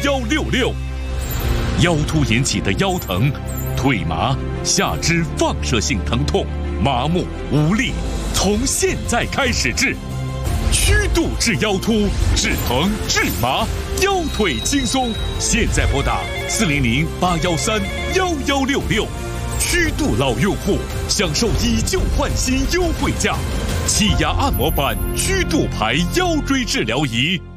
1166。腰突引起的腰疼、腿麻、下肢放射性疼痛、麻木无力，从现在开始治。曲度治腰突，治疼治麻，腰腿轻松。现在拨打400-813-1166。曲度老用户享受以旧换新优惠价，气压按摩板曲度牌腰椎治疗仪。